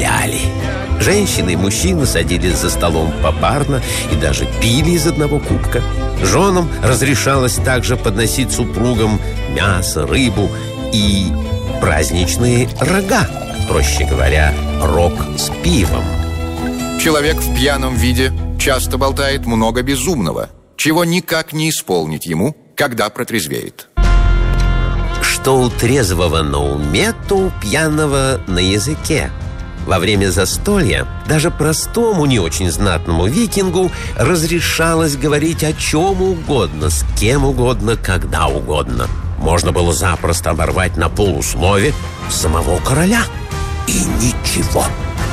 рояли. Женщины и мужчины садились за столом попарно и даже пили из одного кубка. Женам разрешалось также подносить супругам мясо, рыбу и праздничные рога, проще говоря, рог с пивом. Человек в пьяном виде часто болтает много безумного, чего никак не исполнить ему, когда протрезвеет. Что у трезвого на уме, то у пьяного на языке. Во время застолья даже простому, не очень знатному викингу разрешалось говорить о чем угодно, с кем угодно, когда угодно. Можно было запросто оборвать на полуслове самого короля. И ничего.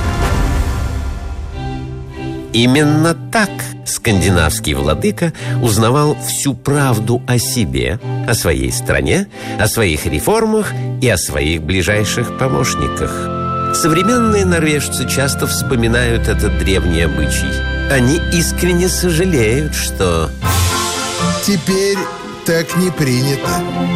Именно так скандинавский владыка узнавал всю правду о себе, о своей стране, о своих реформах и о своих ближайших помощниках. Современные норвежцы часто вспоминают этот древний обычай. Они искренне сожалеют, что... Теперь так не принято.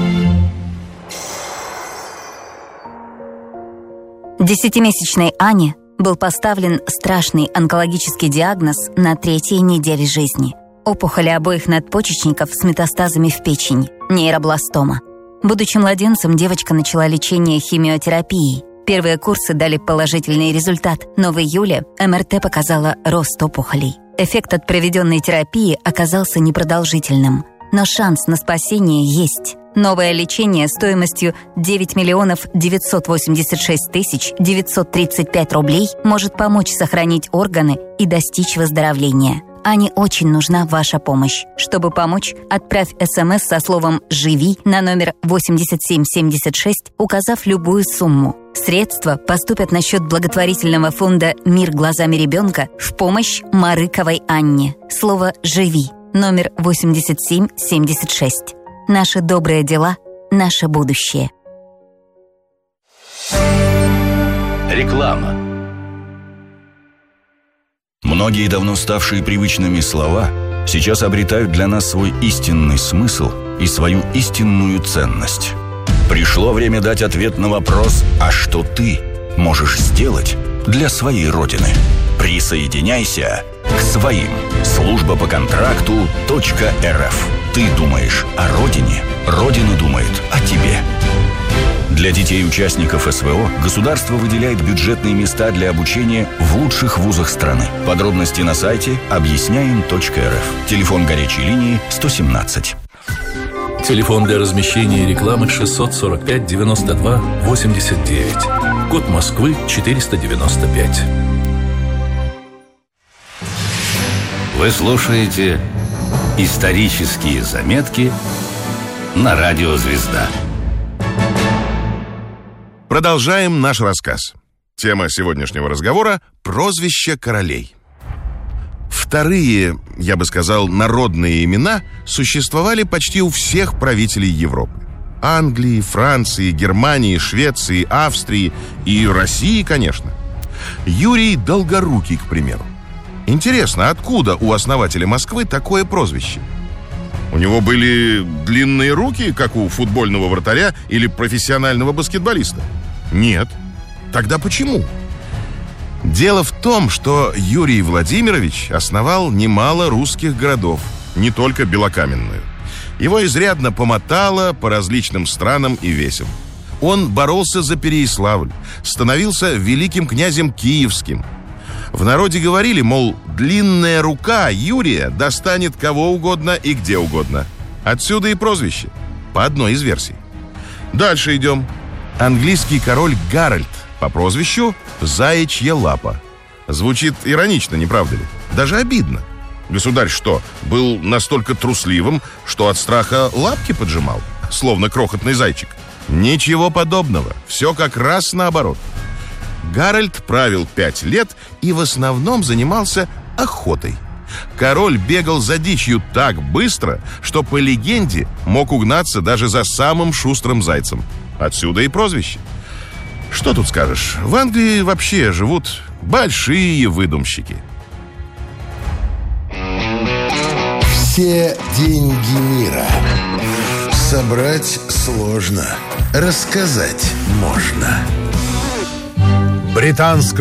Десятимесячной Ане был поставлен страшный онкологический диагноз на 3-й неделе жизни. Опухоли обоих надпочечников с метастазами в печень, нейробластома. Будучи младенцем, девочка начала лечение химиотерапией. Первые курсы дали положительный результат, но в июле МРТ показала рост опухолей. Эффект от проведенной терапии оказался непродолжительным. Но шанс на спасение есть. Новое лечение стоимостью 9 986 935 рублей может помочь сохранить органы и достичь выздоровления. Ане очень нужна ваша помощь. Чтобы помочь, отправь СМС со словом «Живи» на номер 8776, указав любую сумму. Средства поступят на счет благотворительного фонда «Мир глазами ребенка» в помощь Марыковой Анне. Слово «Живи» номер 8776. Наши добрые дела – наше будущее. Реклама. Многие давно ставшие привычными слова сейчас обретают для нас свой истинный смысл и свою истинную ценность. Пришло время дать ответ на вопрос: а что ты можешь сделать для своей Родины? Присоединяйся к своим. Служба по контракту .рф. Ты думаешь о Родине, Родина думает о тебе. Для детей-участников СВО государство выделяет бюджетные места для обучения в лучших вузах страны. Подробности на сайте объясняем.рф. Телефон горячей линии 117. Телефон для размещения рекламы 645 92 89. Код Москвы 495. Вы слушаете «Исторические заметки» на радио «Звезда». Продолжаем наш рассказ. Тема сегодняшнего разговора – прозвища королей. Вторые, я бы сказал, народные имена существовали почти у всех правителей Европы. Англии, Франции, Германии, Швеции, Австрии и России, конечно. Юрий Долгорукий, к примеру. Интересно, откуда у основателя Москвы такое прозвище? У него были длинные руки, как у футбольного вратаря или профессионального баскетболиста? Нет. Тогда почему? Дело в том, что Юрий Владимирович основал немало русских городов, не только белокаменную. Его изрядно помотало по различным странам и весям. Он боролся за Переяславль, становился великим князем Киевским. В народе говорили, мол, длинная рука Юрия достанет кого угодно и где угодно. Отсюда и прозвище, по одной из версий. Дальше идем. Английский король Гарольд по прозвищу «Заячья лапа». Звучит иронично, не правда ли? Даже обидно. Государь что, был настолько трусливым, что от страха лапки поджимал, словно крохотный зайчик? Ничего подобного, все как раз наоборот. Гарольд правил 5 лет и в основном занимался охотой. Король бегал за дичью так быстро, что, по легенде, мог угнаться даже за самым шустрым зайцем. Отсюда и прозвище. Что тут скажешь? В Англии вообще живут большие выдумщики. Все деньги мира собрать сложно, рассказать можно. Британская